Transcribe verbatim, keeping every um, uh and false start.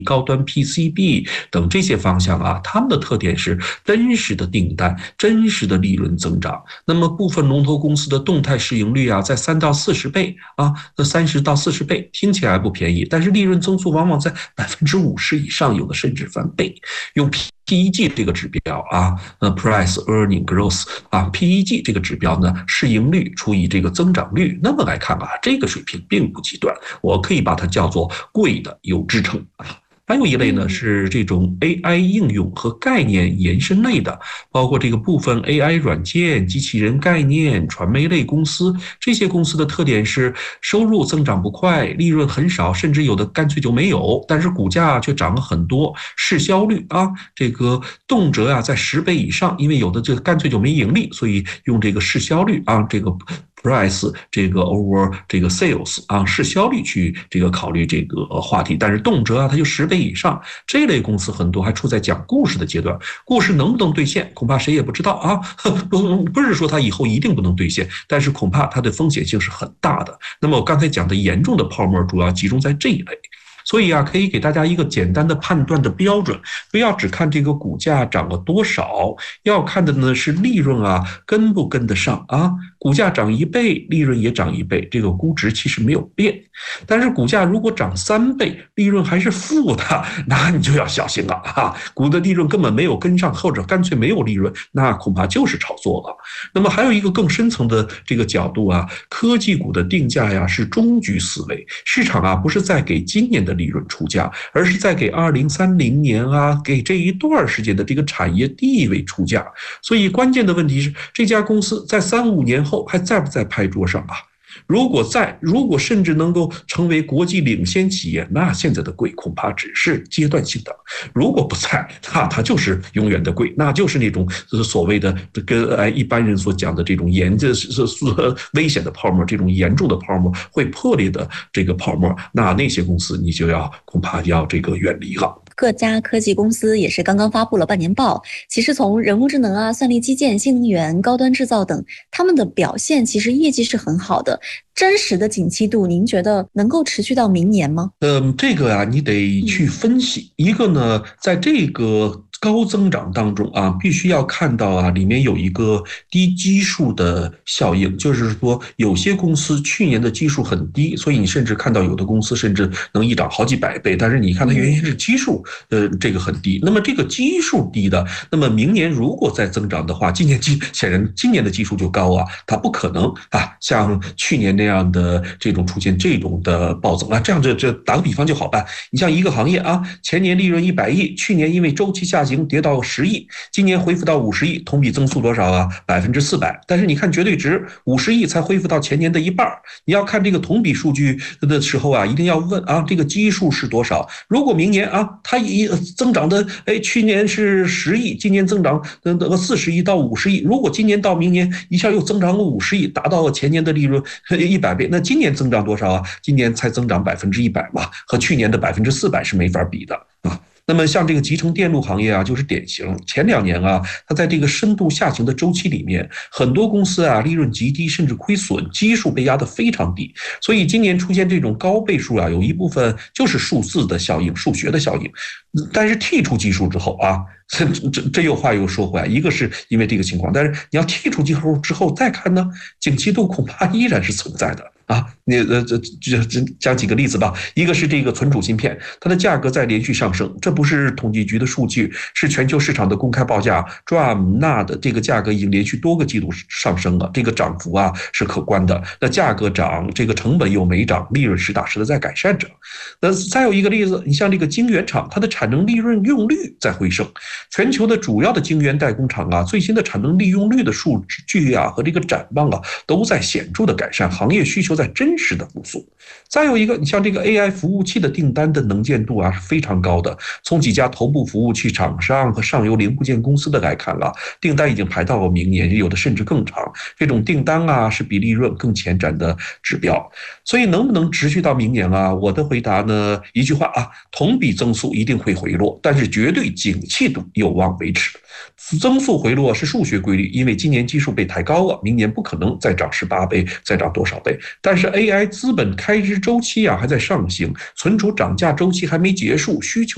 高端 P C B 等这些方向啊，它们的特点是真实的订单、真实的利润增长。那么部分龙头公司的动态市盈率啊，在三到四十倍啊，那三十到四十倍听起来不便宜，但是利润增速往往在百分之五十以上，有的甚至翻倍。用 P E G 这个指标啊，呃 ，Price Earning Growth 啊 ，P E G 这个指标呢，市盈率除以这个增长率，那么来看啊，这个水平并不极端，我可以把它叫做贵的有支撑啊。还有一类呢是这种 A I 应用和概念延伸类的，包括这个部分 A I 软件、机器人概念、传媒类公司。这些公司的特点是收入增长不快，利润很少，甚至有的干脆就没有，但是股价却涨了很多，市销率啊，这个动辄啊在十倍以上，因为有的这个干脆就没盈利，所以用这个市销率啊，这个。price 这个 over 这个 sales 啊，市销率去这个考虑这个话题，但是动辄啊它就十倍以上，这类公司很多还处在讲故事的阶段，故事能不能兑现，恐怕谁也不知道啊。不不是说它以后一定不能兑现，但是恐怕它的风险性是很大的。那么我刚才讲的严重的泡沫主要集中在这一类。所以啊，可以给大家一个简单的判断的标准，不要只看这个股价涨了多少，要看的呢是利润啊跟不跟得上啊。股价涨一倍，利润也涨一倍，这个估值其实没有变。但是股价如果涨三倍，利润还是负的，那你就要小心了啊！股的利润根本没有跟上，或者干脆没有利润，那恐怕就是炒作了。那么还有一个更深层的这个角度啊，科技股的定价呀是终局思维，市场啊不是在给今年的利润出价，而是在给二零三零年啊，给这一段时间的这个产业地位出价。所以关键的问题是，这家公司在三五年后还在不在牌桌上啊？如果在，如果甚至能够成为国际领先企业，那现在的贵恐怕只是阶段性的；如果不在，那它就是永远的贵，那就是那种所谓的跟一般人所讲的这种严这是危险的泡沫，这种严重的泡沫会破裂的这个泡沫，那那些公司你就要恐怕要这个远离了。 各家科技公司也是刚刚发布了半年报，其实从人工智能啊、算力基建、新能源、高端制造等，他们的表现其实业绩是很好的。真实的景气度，您觉得能够持续到明年吗？ 嗯，这个啊，你得去分析。一个呢，在这个高增长当中啊，必须要看到啊，里面有一个低基数的效应，就是说有些公司去年的基数很低，所以你甚至看到有的公司甚至能一涨好几百倍，但是你看它原因是基数，呃，这个很低。那么这个基数低的，那么明年如果再增长的话，今年基显然今年的基数就高啊，它不可能啊像去年那样的这种出现这种的暴增啊，这样这这打个比方就好办。你像一个行业啊，前年利润一百亿，去年因为周期下行跌到十亿，今年恢复到五十亿，同比增速多少啊？百分之四百。但是你看绝对值，五十亿才恢复到前年的一半。你要看这个同比数据的时候啊，一定要问啊，这个基数是多少？如果明年啊，它一增长的，哎，去年是十亿，今年增长呃四十亿到五十亿，如果今年到明年一下又增长了五十亿，达到了前年的利润一百倍，那今年增长多少啊？今年才增长百分之一百嘛，和去年的百分之四百是没法比的啊。那么像这个集成电路行业啊，就是典型。前两年啊，它在这个深度下行的周期里面，很多公司啊利润极低，甚至亏损，基数被压得非常低。所以今年出现这种高倍数啊，有一部分就是数字的效应、数学的效应。但是剔除基数之后啊，这这这又话又说回来，一个是因为这个情况，但是你要剔除基数之后再看呢，景气度恐怕依然是存在的。啊，你呃这这这讲几个例子吧。一个是这个存储芯片，它的价格在连续上升，这不是统计局的数据，是全球市场的公开报价。D R A M 那的这个价格已经连续多个季度上升了，这个涨幅啊是可观的。那价格涨，这个成本又没涨，利润实打实的在改善着。那再有一个例子，你像这个晶圆厂，它的产能利润用率在回升，全球的主要的晶圆代工厂啊，最新的产能利用率的数据啊和这个展望啊都在显著的改善，行业需求在真实的复苏。再有一个，你像这个 A I 服务器的订单的能见度啊是非常高的，从几家头部服务器厂商和上游零部件公司的来看啊，订单已经排到了明年，有的甚至更长。这种订单啊是比利润更前瞻的指标。所以能不能持续到明年啊？我的回答呢，一句话啊，同比增速一定会回落，但是绝对景气度有望维持。增速回落是数学规律，因为今年基数被抬高了，明年不可能再涨十八倍，再涨多少倍。但是 A I 资本开支周期啊还在上行，存储涨价周期还没结束，需求